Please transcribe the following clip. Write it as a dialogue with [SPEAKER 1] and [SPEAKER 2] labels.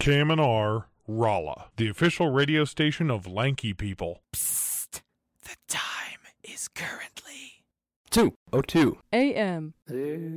[SPEAKER 1] KMNR, Rolla, the official radio station of Lanky People.
[SPEAKER 2] Psst! The time is currently
[SPEAKER 3] 2:02
[SPEAKER 4] a.m.